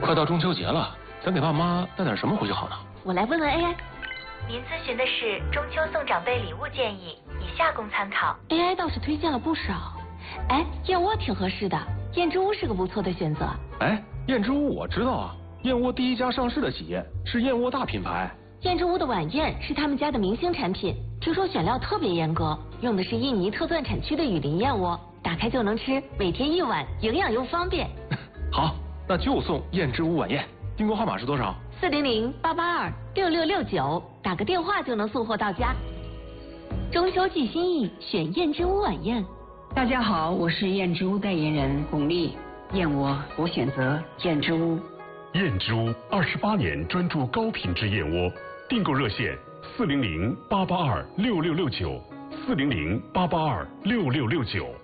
快到中秋节了，咱给爸妈带点什么回去好呢？ 我来问问 AI。 您咨询的是中秋送长辈礼物建议，以下供参考。 AI 倒是推荐了不少。哎，燕窝挺合适的，燕之屋是个不错的选择。 哎，燕之屋我知道啊，燕窝第一家上市的企业是燕窝大品牌。 燕之屋的晚宴是他们家的明星产品，据说选料特别严格，用的是印尼特钻产区的雨林燕窝，打开就能吃，每天一碗，营养又方便。 好，那就送燕之屋晚宴。订购号码是多少 ？400-882-6669，打个电话就能送货到家。中秋寄心意，选燕之屋晚宴。 大家好，我是燕之屋代言人巩俐。燕窝，我选择燕之屋。 燕之屋28年专注高品质燕窝，订购热线400-882-6669，400-882-6669。